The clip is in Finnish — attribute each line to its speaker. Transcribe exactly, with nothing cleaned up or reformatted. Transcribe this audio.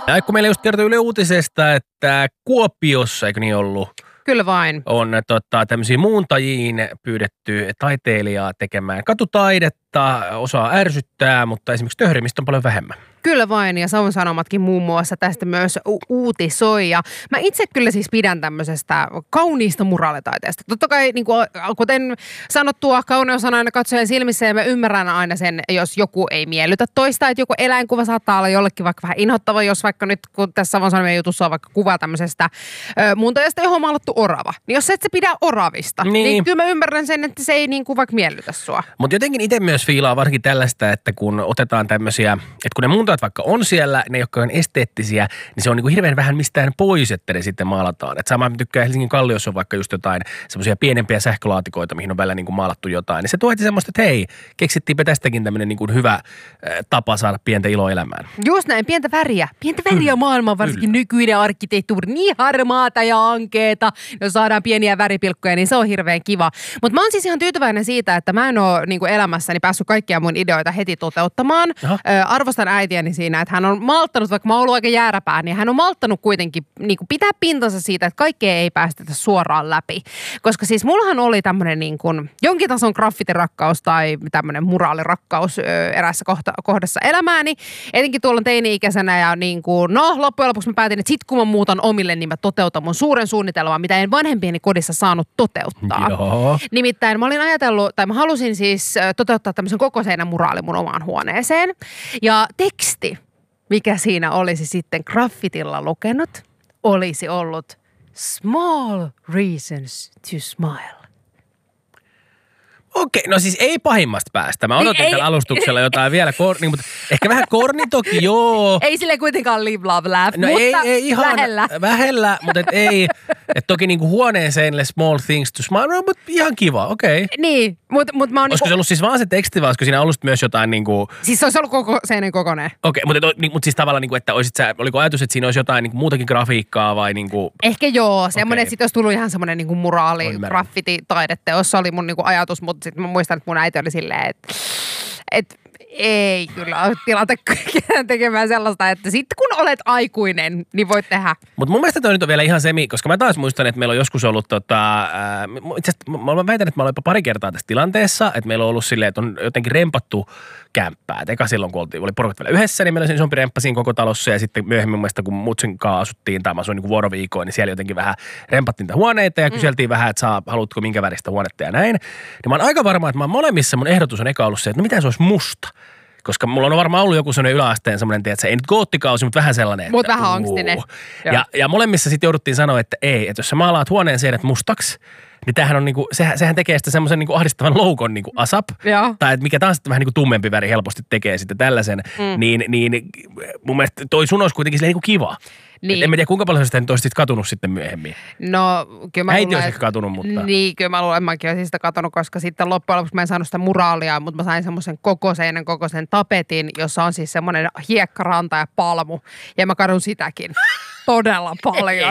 Speaker 1: Ja kun meillä just kertoi Yle Uutisesta, että Kuopiossa, eikö niin ollut?
Speaker 2: Kyllä vain.
Speaker 1: On tota, tämmöisiä muuntajiin pyydetty taiteilijaa tekemään katutaidetta, osaa ärsyttää, mutta esimerkiksi töhrimistä on paljon vähemmän.
Speaker 2: Kyllä vain, ja Savon Sanomatkin muun muassa tästä myös u- uutisoi. Ja mä itse kyllä siis pidän tämmöisestä kauniista muraalitaiteesta. Totta kai, niin kuin, kuten sanottua, kauneus on aina katsojan silmissä, ja mä ymmärrän aina sen, jos joku ei miellytä toista, että joku eläinkuva saattaa olla jollekin vaikka vähän inhottava, jos vaikka nyt, kun tässä Savon Sanomien jutussa on vaikka kuva tämmöisestä ö, muuntajasta, johon on maalattu orava. Niin jos et sä pidä oravista, niin, niin kyllä mä ymmärrän sen, että se ei niin kuin vaikka miellytä sua.
Speaker 1: Mutta jotenkin itse myös fiilaa varsinkin tällaista, että kun otetaan tämmöisiä, että kun ne muuntajat vaikka on siellä, ne jotka on esteettisiä, niin se on niin kuin hirveän vähän mistään pois, että ne sitten maalataan. Että samaan tykkää Helsingin Kalliossa on vaikka just jotain semmoisia pienempiä sähkölaatikoita, mihin on välillä niin kuin maalattu jotain. Niin se tuo heti semmoista, että hei, keksittiinpä tästäkin tämmöinen niin kuin hyvä tapa saada pientä iloa elämään.
Speaker 2: Just näin, pientä väriä. Pientä väriä maailmaan, varsinkin Kyllä. nykyinen arkkitehtuuri, niin harmaata ja ankeeta. Jos saadaan pieniä väripilkkoja, niin se on hirveän kiva. Mutta mä oon siis ihan tyytyväinen siitä, että mä en ole niin kuin elämässäni päässyt kaikkia mun ideoita heti toteuttamaan. Ö, arvostan äitiäni siinä, että hän on malttanut, vaikka mä oon ollut aika jääräpää, niin hän on malttanut kuitenkin niin kuin pitää pintansa siitä, että kaikkea ei päästetä suoraan läpi. Koska siis mullahan oli tämmöinen niin kuin jonkin tason graffitirakkaus tai tämmöinen muraalirakkaus ö, erässä kohta, kohdassa elämääni. Etenkin tuolla teini-ikäisenä ja niin kuin, no loppujen lopuksi mä päätin, että sit kun mä muutan omille, niin mä toteutan mun suuren suunnitelman, mitä en vanhempieni kodissa saanut toteuttaa.
Speaker 1: Joo.
Speaker 2: Nimittäin mä olin ajatellut, tai mä halusin siis toteuttaa tämmöisen koko seinän muraali mun omaan huoneeseen. Ja teksti, mikä siinä olisi sitten graffitilla lukenut, olisi ollut Small reasons to smile.
Speaker 1: Okei, no siis ei pahimmasta päästä. Mä odotin tällä alustuksella jotain vielä korni, mutta ehkä vähän korni toki, joo.
Speaker 2: Ei sille kuitenkaan live, love, laugh,
Speaker 1: no
Speaker 2: mutta
Speaker 1: ei, ei ihan
Speaker 2: lähellä.
Speaker 1: Vähellä, mutta et ei. Et toki niinku huoneeseen small things to smile, no, mutta ihan kiva, okei. Okay.
Speaker 2: Niin, mutta mut mä oon
Speaker 1: Olisiko
Speaker 2: niinku...
Speaker 1: se ollut siis vaan se teksti, vai olisiko siinä ollut myös jotain niinku...
Speaker 2: Siis se olisi ollut koko seinän kokoneen.
Speaker 1: Okei, okay, mutta, mutta siis tavallaan niinku, että olisit sä, oliko ajatus, että siinä olisi jotain niinku muutakin grafiikkaa vai niinku...
Speaker 2: Ehkä joo, semmoinen,
Speaker 1: okay.
Speaker 2: että sitten olisi tullut ihan semmoinen niinku muraali, graffiti, taideteos, se oli mun niinku ajatus, mutta sitten mä muistan, että mun äiti oli silleen, että et, ei kyllä tilata tekemään sellaista, että sitten kun olet aikuinen, niin voit tehdä.
Speaker 1: Mutta mun mielestä toi nyt on vielä ihan semi, koska mä taas muistan, että meillä on joskus ollut tota, äh, itse asiassa mä väitän, että mä olen jopa pari kertaa tässä tilanteessa, että meillä on ollut silleen, että on jotenkin rempattu kämppää. Et eka silloin, kun oltiin, oli porukat vielä yhdessä, niin meillä oli isompi remppa siinä koko talossa ja sitten myöhemmin mun mielestä, kun mutsin kanssa asuttiin tai mä asuin niin vuoroviikoin, niin siellä jotenkin vähän rempattiin niitä huoneita ja kyseltiin mm. vähän, että saa, haluatko minkä väristä huonetta ja näin. Niin mä oon aika varma, että mä oon molemmissa mun ehdotus on eka ollut se, että no mitä se olisi musta. Koska mulla on varmaan ollut joku sellainen yläasteen sellainen, että se ei nyt goottikausi, mutta vähän sellainen.
Speaker 2: Mutta vähän angstinen.
Speaker 1: Ja, ja molemmissa sitten jouduttiin sanoa, että ei, että jos sä maalaat huoneen seinät mustaksi, niin tämähän on niinku, sehän, sehän tekee sitä semmoisen niinku ahdistavan loukon niinku asap.
Speaker 2: Ja.
Speaker 1: Tai että mikä taas vähän niinku tummempi väri helposti tekee sitten tällaisen. Mm. Niin, niin mun mielestä toi sun olisi kuitenkin niinku kiva. Niin. En mä tiedä, kuinka paljon sä sitä nyt olisit katunut sitten myöhemmin.
Speaker 2: No, kyllä mä
Speaker 1: Äiti
Speaker 2: luulen,
Speaker 1: olisi ehkä katunut, mutta...
Speaker 2: Niin, kyllä mä luulen, että mäkin olisin sitä katunut, koska sitten loppujen lopuksi mä en saanut sitä muraalia, mutta mä sain semmoisen kokoseinän kokoisen tapetin, jossa on siis semmoinen hiekkaranta ja palmu. Ja mä kadun sitäkin todella paljon.